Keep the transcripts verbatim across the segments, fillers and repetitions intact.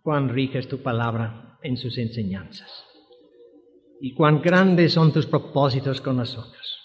cuán rica es tu palabra en sus enseñanzas y cuán grandes son tus propósitos con nosotros.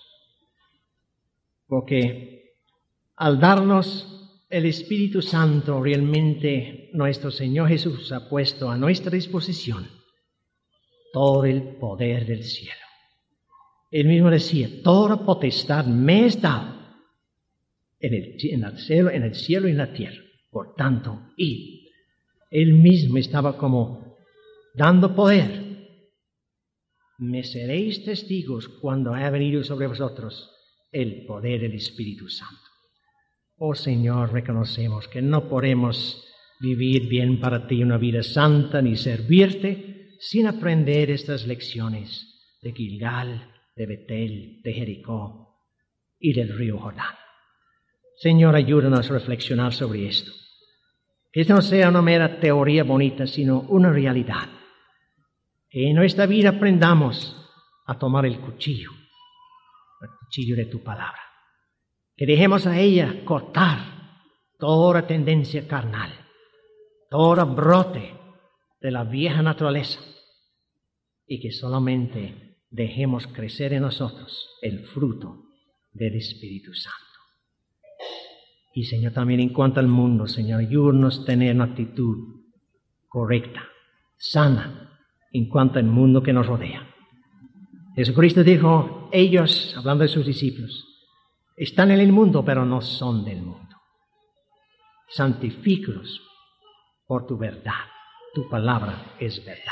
Porque al darnos el Espíritu Santo, realmente nuestro Señor Jesús ha puesto a nuestra disposición todo el poder del cielo. Él mismo decía, toda potestad me es dada en el, en el cielo, en el cielo y en la tierra. Por tanto, id. Él mismo estaba como dando poder. Me seréis testigos cuando haya venido sobre vosotros el poder del Espíritu Santo. Oh Señor, reconocemos que no podemos vivir bien para ti una vida santa ni servirte sin aprender estas lecciones de Gilgal, de Betel, de Jericó y del río Jordán. Señor, ayúdanos a reflexionar sobre esto. Que esto no sea una mera teoría bonita, sino una realidad. Que en nuestra vida aprendamos a tomar el cuchillo, el cuchillo de tu palabra. Que dejemos a ella cortar toda tendencia carnal, todo brote de la vieja naturaleza, y que solamente dejemos crecer en nosotros el fruto del Espíritu Santo. Y Señor, también en cuanto al mundo, Señor, ayúdanos a tener una actitud correcta, sana, en cuanto al mundo que nos rodea. Jesucristo dijo, ellos, hablando de sus discípulos, están en el mundo, pero no son del mundo. Santifícalos por tu verdad. Tu palabra es verdad.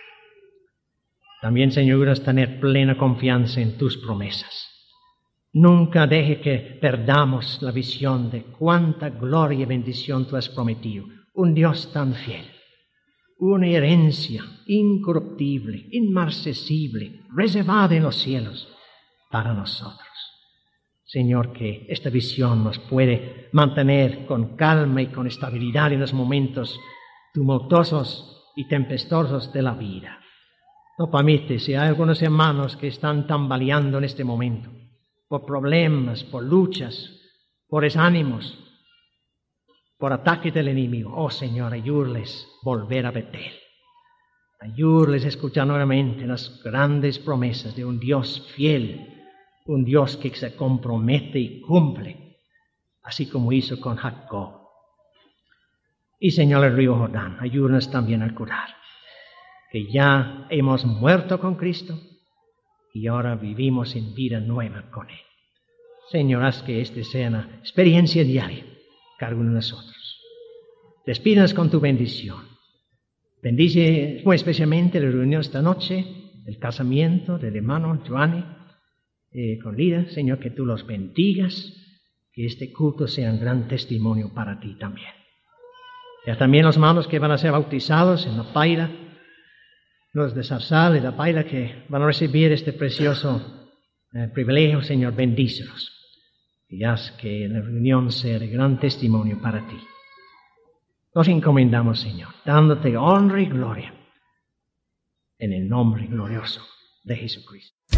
También, Señor, ayúdanos a tener plena confianza en tus promesas. Nunca deje que perdamos la visión de cuánta gloria y bendición tú has prometido. Un Dios tan fiel. Una herencia incorruptible, inmarcesible, reservada en los cielos para nosotros. Señor, que esta visión nos puede mantener con calma y con estabilidad en los momentos tumultuosos y tempestuosos de la vida. No permite, si hay algunos hermanos que están tambaleando en este momento, por problemas, por luchas, por desánimos, por ataques del enemigo. Oh Señor, ayúdales volver a Betel. Ayúdales a escuchar nuevamente las grandes promesas de un Dios fiel, un Dios que se compromete y cumple, así como hizo con Jacob. Y Señor, el río Jordán, ayúdanos también a curar, que ya hemos muerto con Cristo y ahora vivimos en vida nueva con Él. Señor, haz que esta sea una experiencia diaria cada uno de nosotros. Despídanos con tu bendición. Bendice muy especialmente la reunión esta noche, el casamiento del hermano Giovanni eh, con Lida. Señor, que tú los bendigas, que este culto sea un gran testimonio para ti también. Ya también los hermanos que van a ser bautizados en la paira, los de Zarzal y la paira que van a recibir este precioso eh, privilegio, Señor, bendícelos. Y haz que la reunión sea de gran testimonio para ti. Nos encomendamos, Señor, dándote honra y gloria en el nombre glorioso de Jesucristo.